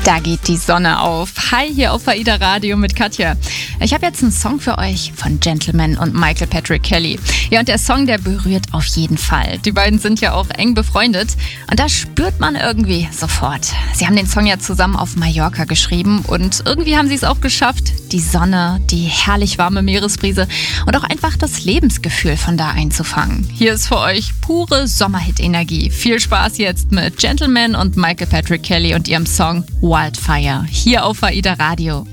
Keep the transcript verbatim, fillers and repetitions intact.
Da geht die Sonne auf. Hi, hier auf AIDA Radio mit Katja. Ich habe jetzt einen Song für euch von Gentleman und Michael Patrick Kelly. Ja, und der Song, der berührt auf jeden Fall. Die beiden sind ja auch eng befreundet und das spürt man irgendwie sofort. Sie haben den Song ja zusammen auf Mallorca geschrieben und irgendwie haben sie es auch geschafft, die Sonne, die herrlich warme Meeresbrise und auch einfach das Lebensgefühl von da einzufangen. Hier ist für euch pure Sommerhit-Energie. Viel Spaß jetzt mit Gentleman und Michael Patrick Kelly und ihrem Song Wildfire hier auf AIDA Radio.